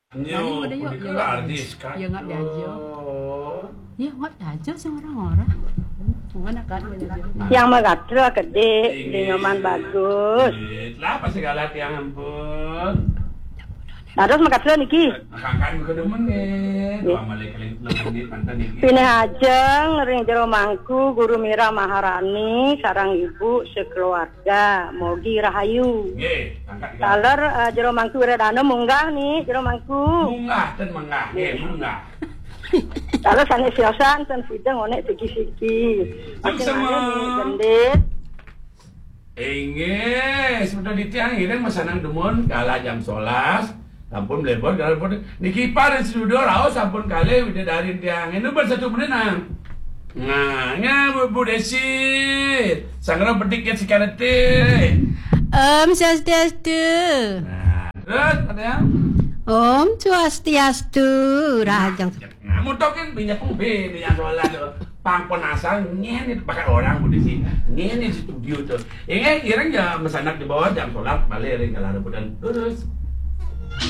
Ayo udah yuk. Artis kan. Ya nggak diajar. Ya nggak diajar sih orang-orang. Mana kan yang megatro gede, di nyoman bagus. Lah apa segala tiang ampun. Terus megatro niki. Kakak ke menit. Dua malih kali menit mantan niki. Pine ajeng ring jero mangku Guru Mira Maharani sarang ibu sekeluarga Mogi Rahayu. Nggih, angkat. Taler jero mangku Redano munggah nih jero mangku. Munggah ten munggah, nggih munggah. Taler sanes siosan ten sideng onek siki-siki. Masih gendit. Inggih, sudah ditiang ini masanang demun kala jam 11. Sampun mlebor galpun niki par studio raos sampun kali widadarin tiang. Ini ber 1 menit nang. Nah, Bu Desi. Sangra petiket sikarete. Swastiastu. Nah, terus ada yang Om Swastiastu. Rajang. nah, mutokin minyak umbi, minyak sholat. Pangpon asal ngene pakai orang Bu Desi. Ngene di studio tuh. Ingat ireng ya mesanak di bawah jam sholat balik ring kalau ada terus.